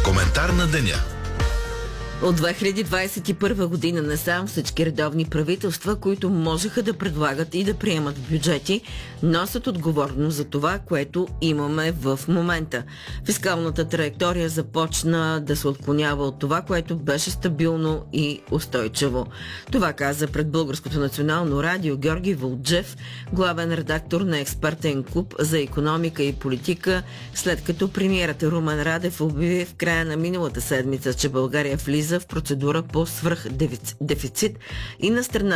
Коментар на деня. От 2021 година насам всички редовни правителства, които можеха да предлагат и да приемат бюджети, носят отговорност за това, което имаме в момента. Фискалната траектория започна да се отклонява от това, което беше стабилно и устойчиво. Това каза пред Българското национално радио Георги Волджев, главен редактор на експертен клуб за икономика и политика, след като премиерът Румен Радев обяви в края на миналата седмица, че България влиза в процедура по свръхдефицит и на страна